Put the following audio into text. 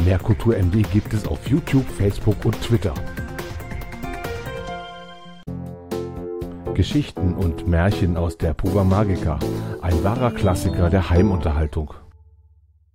Mehr Kultur ND gibt es auf YouTube, Facebook und Twitter. Geschichten und Märchen aus der Puba Magica, ein wahrer Klassiker der Heimunterhaltung.